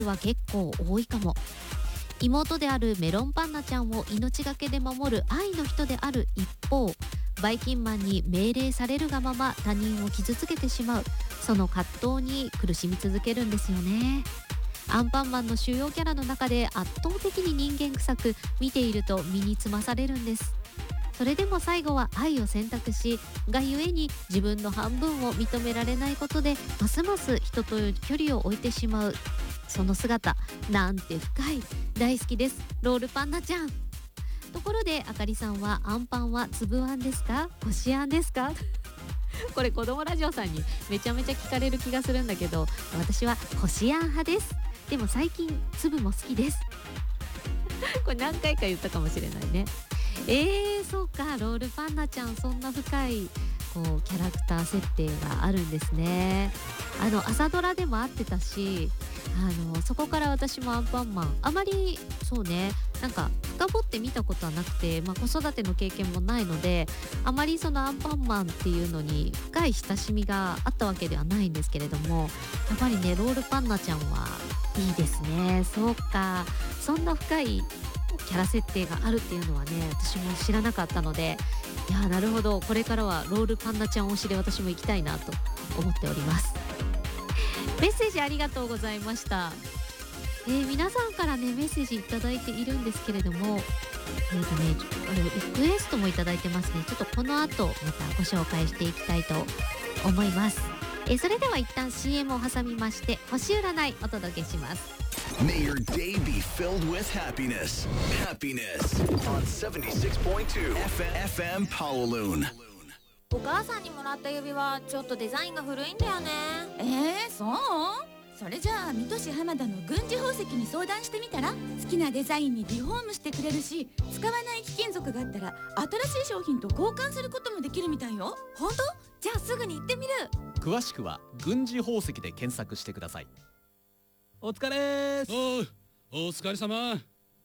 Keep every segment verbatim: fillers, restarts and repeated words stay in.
は結構多いかも。妹であるメロンパンナちゃんを命がけで守る愛の人である一方、バイキンマンに命令されるがまま他人を傷つけてしまう、その葛藤に苦しみ続けるんですよね。アンパンマンの主要キャラの中で圧倒的に人間臭く、見ていると身につまされるんです。それでも最後は愛を選択し、がゆえに自分の半分を認められないことでますます人と距離を置いてしまう、その姿なんて深い。大好きです、ロールパンナちゃん。ところであかりさんはアンパンは粒あんですか、こしあんですかこれ子供ラジオさんにめちゃめちゃ聞かれる気がするんだけど、私はこしあん派です。でも最近粒も好きですこれ何回か言ったかもしれないね。えー、そうか、ロールパンナちゃん、そんな深いこうキャラクター設定があるんですね。あの朝ドラでもあってたし、あのそこから私もアンパンマンあまりそうねなんか深掘って見たことはなくて、まあ、子育ての経験もないのであまりそのアンパンマンっていうのに深い親しみがあったわけではないんですけれども、やっぱりねロールパンナちゃんはいいですね。そうか、そんな深いキャラ設定があるっていうのはね私も知らなかったので、いやなるほど、これからはロールパンナちゃん推しで私も行きたいなと思っております。メッセージありがとうございました。えー、皆さんからねメッセージいただいているんですけれども、えーとねあのリクエストもいただいてますね。ちょっとこの後またご紹介していきたいと思います。えー、それでは一旦 シーエム を挟みまして星占いお届けします。 May your day be filled with happiness. Happiness on セブンティシックスポイントツー エフエム Kowloon。 お母さんにもらった指輪ちょっとデザインが古いんだよね。 えー、そう？それじゃあ水戸市浜田の軍事宝石に相談してみたら、好きなデザインにリフォームしてくれるし、使わない貴金属があったら新しい商品と交換することもできるみたいよ。 本当？じゃあすぐに行ってみる。 詳しくは軍事宝石で検索してください。お疲れーす。 おう、お疲れ様。はあ、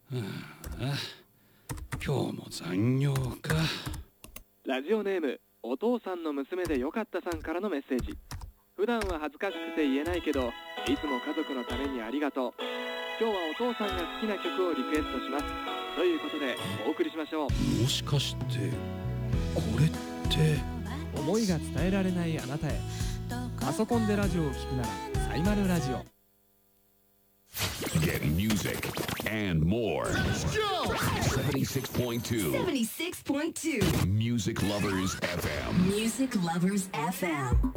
今日も残業か。 ラジオネームお父さんの娘でよかったさんからのメッセージ。普段は恥ずかしくて言えないけど、いつも家族のためにありがとう。今日はお父さんが好きな曲をリクエストしますということでお送りしましょう。 もしかしてこれって思いが伝えられないあなたへ、パソコンでラジオを聞くならサイマルラジオ。 Get music and more. セブンティシックスポイントツーセブンティシックスポイントツー Music Lovers エフエム。 Music Lovers エフエム。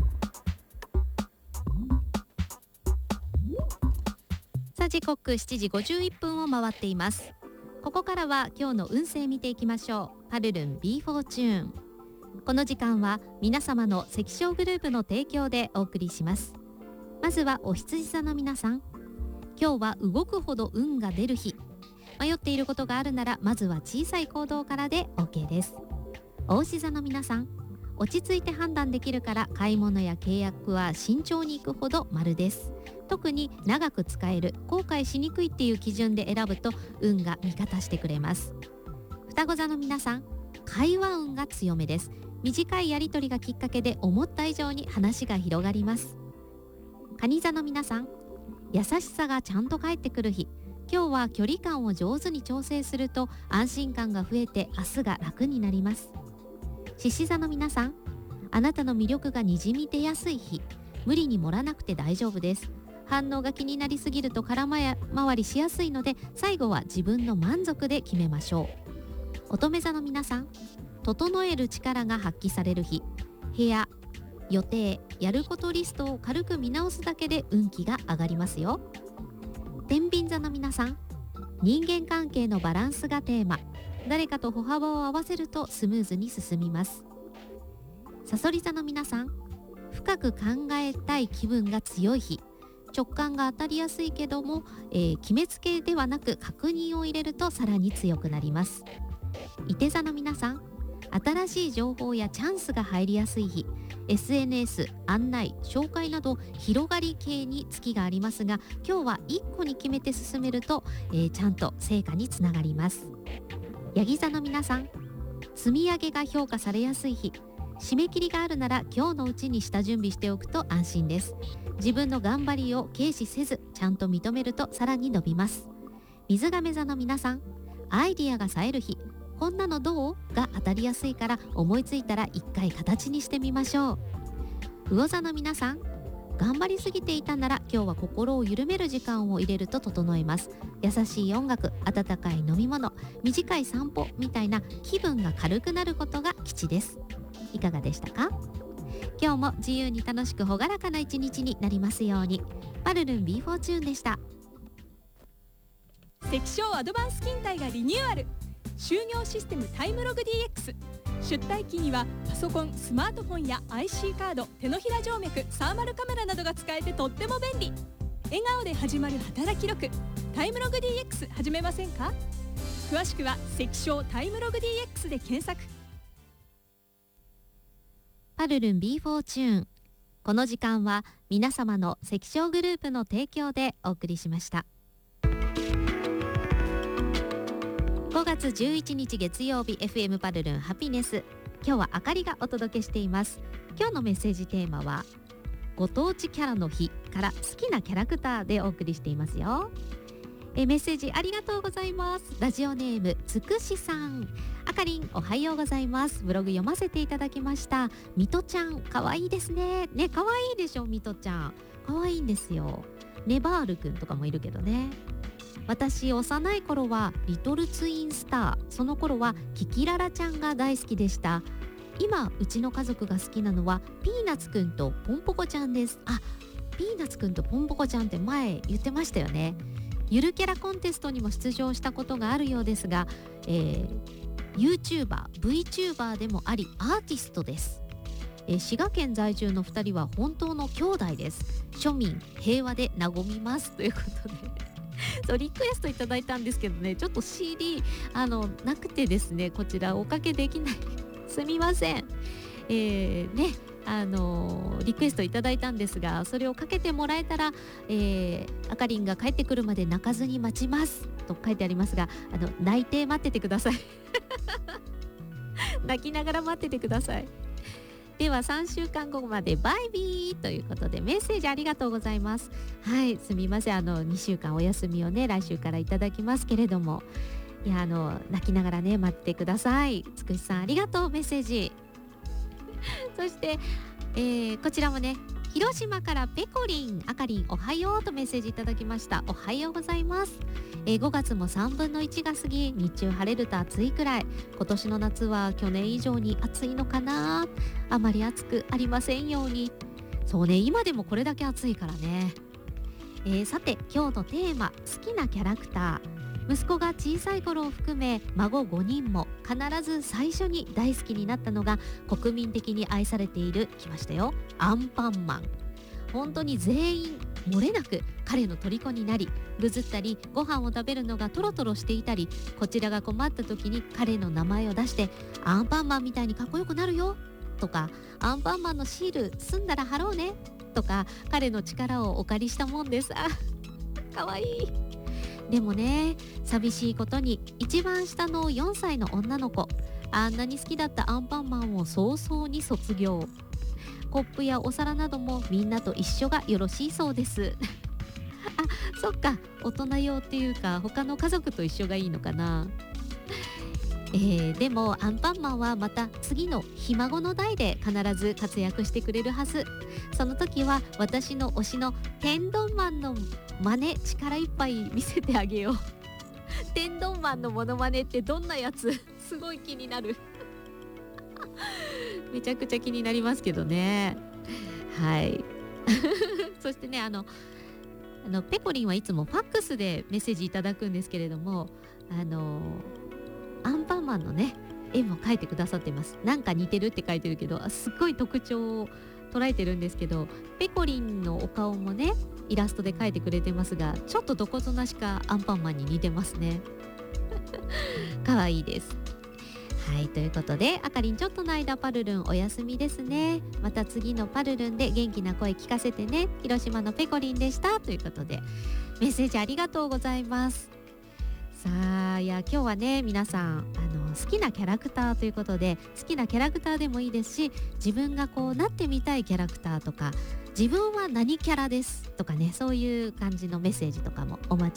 さあ時刻しちじごじゅういっぷんを回っています。ここからは今日の運勢見ていきましょう。パルルン B フォーチューン。この時間は皆様の赤小グループの提供でお送りします。まずはお羊座の皆さん、今日は動くほど運が出る日。迷っていることがあるならまずは小さい行動からで OK です。お牛座の皆さん、落ち着いて判断できるから買い物や契約は慎重に行くほど丸です。特に長く使える、後悔しにくいっていう基準で選ぶと運が味方してくれます。双子座の皆さん、会話運が強めです。短いやり取りがきっかけで思った以上に話が広がります。蟹座の皆さん、優しさがちゃんと返ってくる日。今日は距離感を上手に調整すると安心感が増えて明日が楽になります。獅子座の皆さん、あなたの魅力がにじみ出やすい日。無理に盛らなくて大丈夫です。反応が気になりすぎると空回りしやすいので、最後は自分の満足で決めましょう。乙女座の皆さん、整える力が発揮される日。部屋、予定、やることリストを軽く見直すだけで運気が上がりますよ。天秤座の皆さん、人間関係のバランスがテーマ。誰かと歩幅を合わせるとスムーズに進みます。蠍座の皆さん、深く考えたい気分が強い日。直感が当たりやすいけども、えー、決めつけではなく確認を入れるとさらに強くなります。射手座の皆さん、新しい情報やチャンスが入りやすい日。 エスエヌエス、案内、紹介など広がり系に月がありますが、今日はいっこに決めて進めると、えー、ちゃんと成果につながります。ヤギ座の皆さん、積み上げが評価されやすい日。 締め切りがあるなら今日のうちに下準備しておくと安心です。自分の頑張りを軽視せずちゃんと認めるとさらに伸びます。水亀座の皆さん、アイディアが冴える日、こんなのどうが当たりやすいから思いついたら一回形にしてみましょう。魚座の皆さん、頑張りすぎていたなら今日は心を緩める時間を入れると整います。優しい音楽、温かい飲み物、短い散歩みたいな気分が軽くなることが吉です。いかがでしたか？今日も自由に楽しく朗らかな一日になりますように。パルルン ビーフォー チューンでした。 関証アドバンス勤怠がリニューアル。就業システムタイムログ ディーエックス。出退勤にはパソコン、スマートフォンや アイシー カード、手のひら静脈、サーマルカメラなどが使えてとっても便利。笑顔で始まる働き力、タイムログ ディーエックス 始めませんか？詳しくは関証タイムログ ディーエックス で検索。 パルルン ビーフォー チューン。この時間は皆様の関証グループの提供でお送りしました。ごがつじゅういちにち月曜日、 エフエム パルルンハピネス。今日はあかりがお届けしています。今日のメッセージテーマはご当地キャラの日から好きなキャラクターでお送りしていますよ。えメッセージありがとうございます。ラジオネームつくしさん。あかりんおはようございます。ブログ読ませていただきました。みとちゃんかわいいですね。ね、かわいいでしょ。みとちゃんかわいいんですよ。ネバールくんとかもいるけどね。私幼い頃はリトルツインスター、その頃はキキララちゃんが大好きでした。今うちの家族が好きなのはピーナッツくんとポンポコちゃんです。あ、ピーナッツくんとポンポコちゃんって前言ってましたよね。ゆるキャラコンテストにも出場したことがあるようですが、えー、YouTuber、VTuber でもありアーティストです。えー、滋賀県在住のふたりは本当の兄弟です。庶民平和で和みますということでそうリクエストいただいたんですけどね、ちょっと シーディー あのなくてですね、こちらおかけできないすみません。えー、ねあのリクエストいただいたんですが、それをかけてもらえたら、えー、あかりんが帰ってくるまで泣かずに待ちますと書いてありますが、あの泣いて待っててください泣きながら待っててください。ではさんしゅうかんごまでバイビーということで、メッセージありがとうございます。はい、すみません、あのにしゅうかんお休みをね来週からいただきますけれども、いやあの泣きながらね待ってください。つくしさんありがとう、メッセージそして、えー、こちらもね、広島からペコリン、あかりんおはようとメッセージいただきました。おはようございます。えー、ごがつもさんぶんのいちが過ぎ、日中晴れると暑いくらい。今年の夏は去年以上に暑いのかな。あまり暑くありませんように。そうね、今でもこれだけ暑いからね。えー、さて今日のテーマ、好きなキャラクター。息子が小さい頃を含め孫ごにんも必ず最初に大好きになったのが国民的に愛されている、来ましたよ、アンパンマン。本当に全員漏れなく彼の虜になり、ぐずったりご飯を食べるのがトロトロしていたり、こちらが困った時に彼の名前を出して、アンパンマンみたいにかっこよくなるよとか、アンパンマンのシール済んだら貼ろうねとか、彼の力をお借りしたもんです。あ、かわいい。でもね、寂しいことに一番下のよんさいの女の子、あんなに好きだったアンパンマンを早々に卒業。コップやお皿などもみんなと一緒がよろしいそうですあ、そっか、大人用っていうか他の家族と一緒がいいのかな。えー、でもアンパンマンはまた次のひ孫の代で必ず活躍してくれるはず。その時は私の推しの天丼マンの真似力いっぱい見せてあげよう天丼マンのモノマネってどんなやつすごい気になるめちゃくちゃ気になりますけどね。はいそしてね、あのあのペコリンはいつもファックスでメッセージいただくんですけれども、あのアンパンマンのね絵も描いてくださってます。なんか似てるって書いてるけど、すっごい特徴を捉えてるんですけど、ペコリンのお顔もねイラストで描いてくれてますが、ちょっとどことなしかアンパンマンに似てますねかわいいです。はい、ということであかりんちょっとの間パルルンお休みですね。また次のパルルンで元気な声聞かせてね。広島のペコリンでしたということで、メッセージありがとうございます。さあ、いや今日はね皆さんあの好きなキャラクターということで、好きなキャラクターでもいいですし、自分がこうなってみたいキャラクターとか、自分は何キャラですとかね、そういう感じのメッセージとかもお待ち